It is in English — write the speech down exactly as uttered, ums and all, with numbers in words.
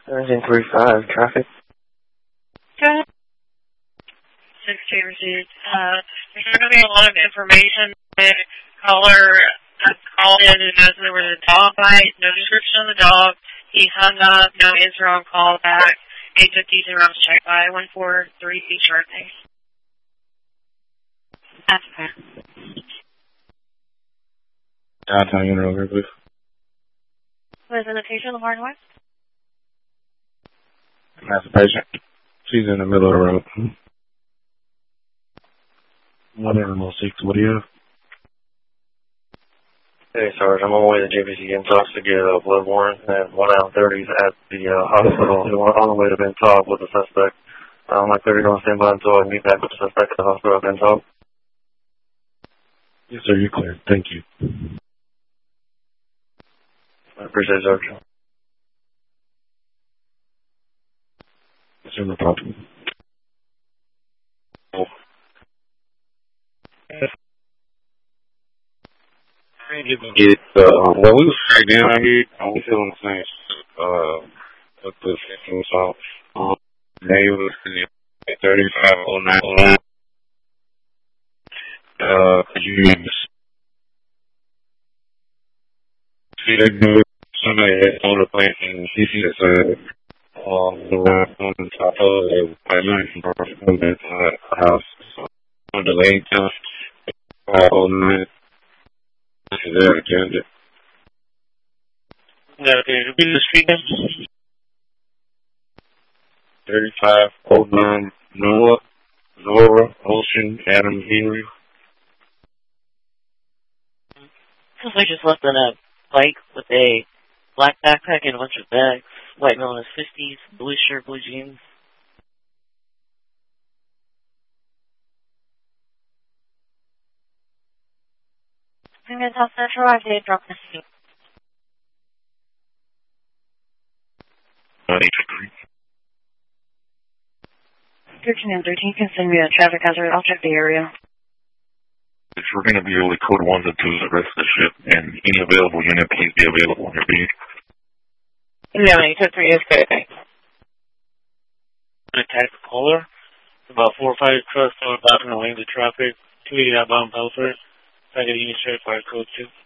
Engine three five, traffic. Go ahead. six two received. Uh, there's not going to be a lot of information. The caller uh, called in and knows there was a dog bite, no description of the dog. He hung up, no answer on call back. eight fifty-two rounds checked by one four three feet shortly. That's fair. Downtown unit over, please. Was the location of the Martin West? That's a patient. She's in the middle of the road. One animal six, what do you have? Hey, Sarge, I'm on my way to J B C Intox to get a blood warrant at one hour thirty at the uh, hospital. We're on the way to Bentalk with the suspect. Um, my thirty don't stand by until I meet back with the suspect at the hospital at Bentalk. Yes, sir, you're clear. Thank you. I appreciate it, Sarge. Yes, sir, no problem. Oh. You can get, uh, well, we was straight down here, and we still on the same, uh, up to fifteen, so, um, they was at thirty-five oh nine oh nine. Uh, could you see that dude? Somebody had on the plant, and he see that, uh, um, around on the top of it, I learned from that, uh, house, so, on the lane town, five oh nine. There, Janet. Yeah, can you repeat the street name? thirty-five oh nine Noah, Nora, Ocean, Adam, Henry. Looks like just left on a bike with a black backpack and a bunch of bags. White male in his fifties, blue shirt, blue jeans. I'm going to tell Central I did drop the seat. thirteen and thirteen can send me a traffic hazard. I'll check the area. If we're going to be only code ones and twos the rest of the ship, and any available unit, please be available on your beat. Yeah, you took three is good. Attack the caller. About four or five trucks are blocking the lanes of traffic. Two eighty outbound Belford. Second unit sheriff fire code two.